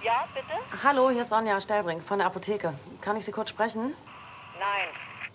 Ja, bitte? Hallo, hier ist Sonja Stellbrink von der Apotheke. Kann ich Sie kurz sprechen? Nein.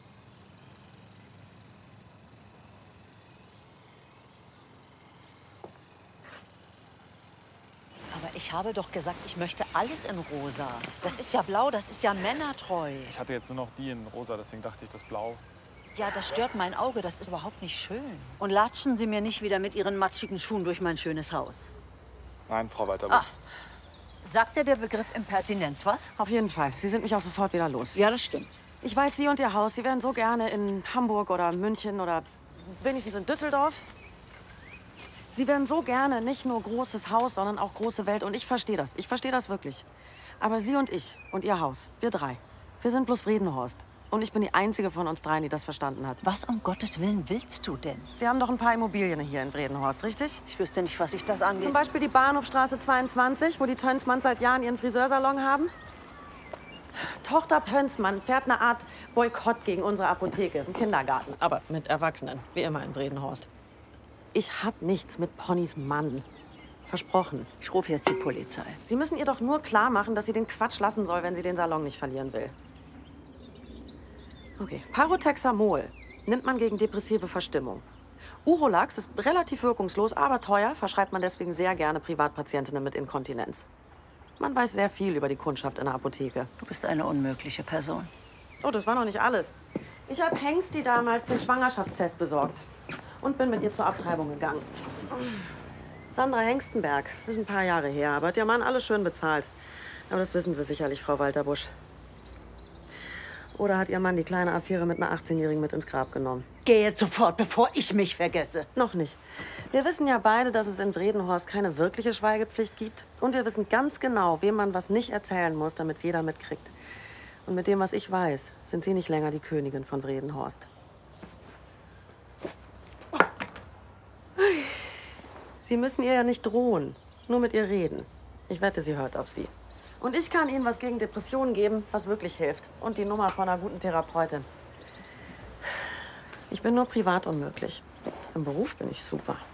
Aber ich habe doch gesagt, ich möchte alles in rosa. Das ist ja blau, das ist ja männertreu. Ich hatte jetzt nur noch die in rosa, deswegen dachte ich, das Blau. Ja, das stört mein Auge, das ist überhaupt nicht schön. Und latschen Sie mir nicht wieder mit Ihren matschigen Schuhen durch mein schönes Haus. Nein, Frau Walterbusch. Sagt dir der Begriff Impertinenz was? Auf jeden Fall. Sie sind mich auch sofort wieder los. Ja, das stimmt. Ich weiß, Sie und Ihr Haus, Sie wären so gerne in Hamburg oder München oder wenigstens in Düsseldorf. Sie wären so gerne nicht nur großes Haus, sondern auch große Welt. Und ich verstehe das. Ich verstehe das wirklich. Aber Sie und ich und Ihr Haus, wir drei, wir sind bloß Vredenhorst. Und ich bin die einzige von uns dreien, die das verstanden hat. Was um Gottes Willen willst du denn? Sie haben doch ein paar Immobilien hier in Vredenhorst, richtig? Ich wüsste nicht, was sich das angeht. Zum Beispiel die Bahnhofstraße 22, wo die Tönsmanns seit Jahren ihren Friseursalon haben. Tochter Tönsmann fährt eine Art Boykott gegen unsere Apotheke. Ist ein Kindergarten, aber mit Erwachsenen, wie immer in Vredenhorst. Ich hab nichts mit Ponnys Mann. Versprochen. Ich rufe jetzt die Polizei. Sie müssen ihr doch nur klar machen, dass sie den Quatsch lassen soll, wenn sie den Salon nicht verlieren will. Okay, Paroxethamol nimmt man gegen depressive Verstimmung. Urolax ist relativ wirkungslos, aber teuer, verschreibt man deswegen sehr gerne Privatpatientinnen mit Inkontinenz. Man weiß sehr viel über die Kundschaft in der Apotheke. Du bist eine unmögliche Person. Oh, das war noch nicht alles. Ich habe Hengsti damals den Schwangerschaftstest besorgt und bin mit ihr zur Abtreibung gegangen. Sandra Hengstenberg, das ist ein paar Jahre her, aber hat ihr Mann alles schön bezahlt. Aber das wissen Sie sicherlich, Frau Walterbusch. Oder hat Ihr Mann die kleine Affäre mit einer 18-Jährigen mit ins Grab genommen? Geh jetzt sofort, bevor ich mich vergesse. Noch nicht. Wir wissen ja beide, dass es in Vredenhorst keine wirkliche Schweigepflicht gibt. Und wir wissen ganz genau, wem man was nicht erzählen muss, damit es jeder mitkriegt. Und mit dem, was ich weiß, sind Sie nicht länger die Königin von Vredenhorst. Sie müssen ihr ja nicht drohen, nur mit ihr reden. Ich wette, sie hört auf Sie. Und ich kann Ihnen was gegen Depressionen geben, was wirklich hilft. Und die Nummer von einer guten Therapeutin. Ich bin nur privat unmöglich. Im Beruf bin ich super.